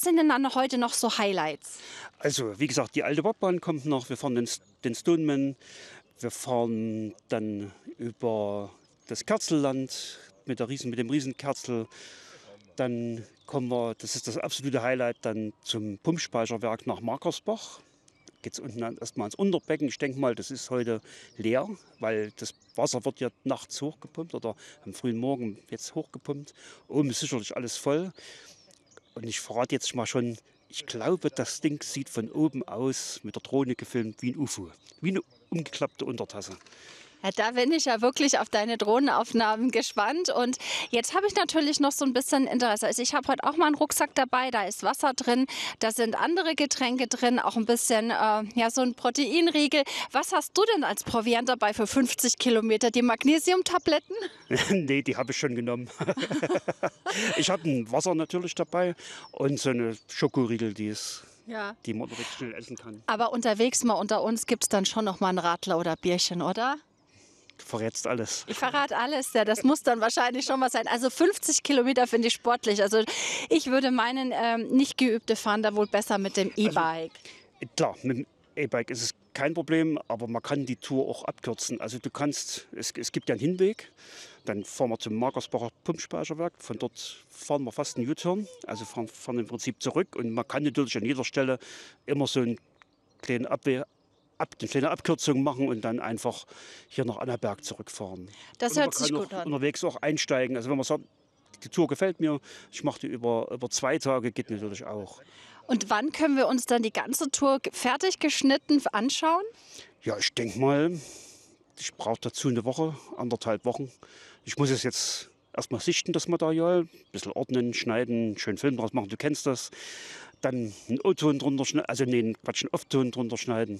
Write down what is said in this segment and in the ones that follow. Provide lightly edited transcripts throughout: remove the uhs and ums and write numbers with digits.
sind denn dann heute noch so Highlights? Also, wie gesagt, die alte Bobbahn kommt noch. Wir fahren den Stoneman. Wir fahren dann über das Kerzelland mit dem Riesenkerzel. Dann kommen wir, das ist das absolute Highlight, dann zum Pumpspeicherwerk nach Markersbach. Geht es unten erstmal ins Unterbecken. Ich denke mal, das ist heute leer, weil das Wasser wird ja nachts hochgepumpt oder am frühen Morgen jetzt hochgepumpt. Oben ist sicherlich alles voll. Und ich verrate jetzt mal schon, ich glaube, das Ding sieht von oben aus, mit der Drohne gefilmt, wie ein UFO. Wie eine umgeklappte Untertasse. Ja, da bin ich ja wirklich auf deine Drohnenaufnahmen gespannt. Und jetzt habe ich natürlich noch so ein bisschen Interesse. Also ich habe heute auch mal einen Rucksack dabei, da ist Wasser drin, da sind andere Getränke drin, auch ein bisschen so ein Proteinriegel. Was hast du denn als Proviant dabei für 50 Kilometer? Die Magnesiumtabletten? Nee, die habe ich schon genommen. Ich habe ein Wasser natürlich dabei und so eine Schokoriegel, die man unterwegs schnell essen kann. Aber unterwegs mal unter uns gibt es dann schon noch mal einen Radler oder Bierchen, oder? Du verrätst alles. Ich verrate alles, ja, das muss dann wahrscheinlich schon mal sein. Also 50 Kilometer finde ich sportlich. Also ich würde meinen, nicht geübte fahren da wohl besser mit dem E-Bike. Also, klar, mit dem E-Bike ist es kein Problem, aber man kann die Tour auch abkürzen. Also es gibt ja einen Hinweg, dann fahren wir zum Markersbacher Pumpspeicherwerk. Von dort fahren wir fast einen U-Turn, also fahren im Prinzip zurück. Und man kann natürlich an jeder Stelle immer so einen kleinen eine kleine Abkürzung machen und dann einfach hier nach Annaberg zurückfahren. Das hört sich gut an. Unterwegs auch einsteigen. Also wenn man sagt, die Tour gefällt mir, ich mache die über 2 Tage, geht natürlich auch. Und wann können wir uns dann die ganze Tour fertig geschnitten anschauen? Ja, ich denke mal, ich brauche dazu eine Woche, 1,5 Wochen. Ich muss es jetzt erstmal sichten, das Material, ein bisschen ordnen, schneiden, schön Film draus machen, du kennst das. Dann einen O-Ton drunter schneiden, einen Off-Ton drunter schneiden.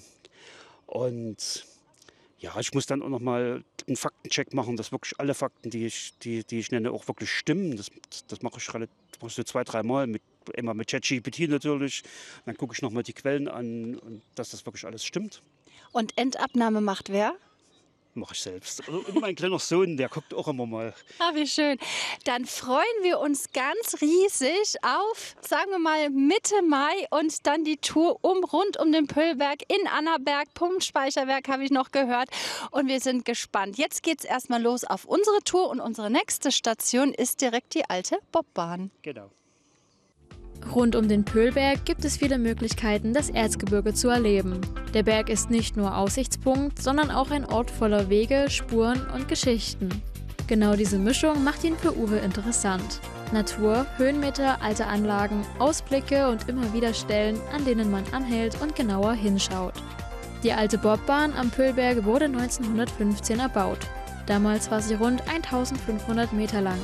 Und ja, ich muss dann auch noch mal einen Faktencheck machen, dass wirklich alle Fakten, die ich nenne, auch wirklich stimmen. Das mache ich so 2-3 Mal, immer mit ChatGPT natürlich. Dann gucke ich noch mal die Quellen an, und dass das wirklich alles stimmt. Und Endabnahme macht wer? Mache ich selbst. Und mein kleiner Sohn, der guckt auch immer mal. Ah, wie schön. Dann freuen wir uns ganz riesig auf, sagen wir mal, Mitte Mai und dann die Tour rund um den Pöllberg in Annaberg. Pumpspeicherwerk habe ich noch gehört und wir sind gespannt. Jetzt geht es erstmal los auf unsere Tour und unsere nächste Station ist direkt die alte Bobbahn. Genau. Rund um den Pöllberg gibt es viele Möglichkeiten, das Erzgebirge zu erleben. Der Berg ist nicht nur Aussichtspunkt, sondern auch ein Ort voller Wege, Spuren und Geschichten. Genau diese Mischung macht ihn für Uwe interessant. Natur, Höhenmeter, alte Anlagen, Ausblicke und immer wieder Stellen, an denen man anhält und genauer hinschaut. Die alte Bobbahn am Pöllberg wurde 1915 erbaut. Damals war sie rund 1500 Meter lang.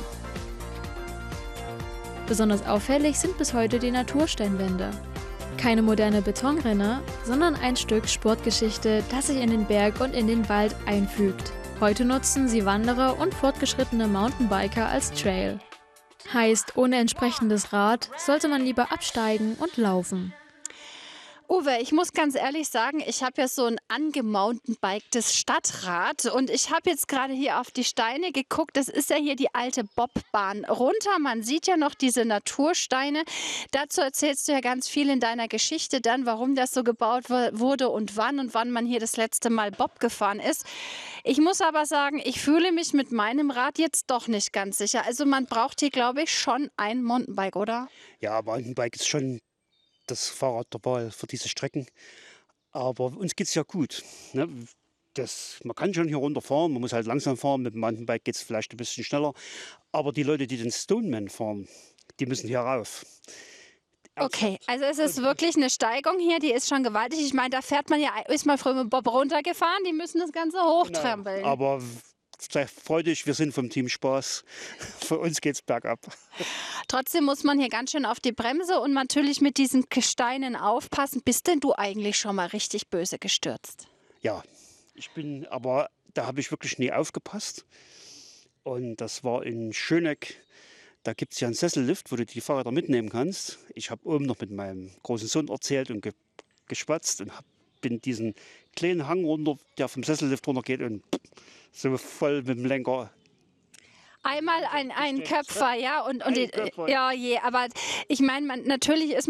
Besonders auffällig sind bis heute die Natursteinwände. Keine moderne Betonrinne, sondern ein Stück Sportgeschichte, das sich in den Berg und in den Wald einfügt. Heute nutzen sie Wanderer und fortgeschrittene Mountainbiker als Trail. Heißt, ohne entsprechendes Rad sollte man lieber absteigen und laufen. Uwe, ich muss ganz ehrlich sagen, ich habe ja so ein angemountainbiktes Stadtrad und ich habe jetzt gerade hier auf die Steine geguckt. Das ist ja hier die alte Bobbahn runter. Man sieht ja noch diese Natursteine. Dazu erzählst du ja ganz viel in deiner Geschichte dann, warum das so gebaut wurde und wann man hier das letzte Mal Bob gefahren ist. Ich muss aber sagen, ich fühle mich mit meinem Rad jetzt doch nicht ganz sicher. Also man braucht hier, glaube ich, schon ein Mountainbike, oder? Ja, Mountainbike ist schon das Fahrrad der Wahl für diese Strecken. Aber uns geht es ja gut. Ne? Man kann schon hier runterfahren, man muss halt langsam fahren. Mit dem Mountainbike geht es vielleicht ein bisschen schneller. Aber die Leute, die den Stoneman fahren, die müssen hier rauf. Okay, also es ist wirklich eine Steigung hier, die ist schon gewaltig. Ich meine, da fährt man ja, ist mal früher mit Bob runtergefahren, die müssen das Ganze hochtrampeln. Genau. Aber sei freudig, wir sind vom Team Spaß. Für uns geht's bergab. Trotzdem muss man hier ganz schön auf die Bremse und natürlich mit diesen Steinen aufpassen. Bist denn du eigentlich schon mal richtig böse gestürzt? Ja, aber da habe ich wirklich nie aufgepasst. Und das war in Schöneck. Da gibt es ja einen Sessellift, wo du die Fahrräder mitnehmen kannst. Ich habe oben noch mit meinem großen Sohn erzählt und geschwatzt und bin diesen kleinen Hang runter, der vom Sessellift runtergeht und so voll mit dem Lenker. Einmal ein Köpfer, ja, und Köpfer. ja, aber ich meine, natürlich ist